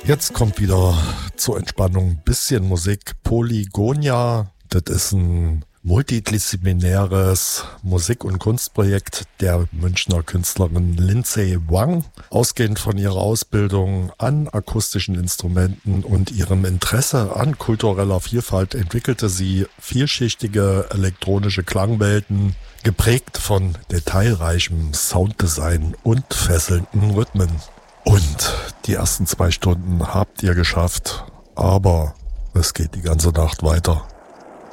Jetzt kommt wieder zur Entspannung ein bisschen Musik. Polygonia, das ist ein multidisziplinäres Musik- und Kunstprojekt der Münchner Künstlerin Lindsay Wang. Ausgehend von ihrer Ausbildung an akustischen Instrumenten und ihrem Interesse an kultureller Vielfalt entwickelte sie vielschichtige elektronische Klangwelten, geprägt von detailreichem Sounddesign und fesselnden Rhythmen. Und die ersten 2 Stunden habt ihr geschafft, aber es geht die ganze Nacht weiter.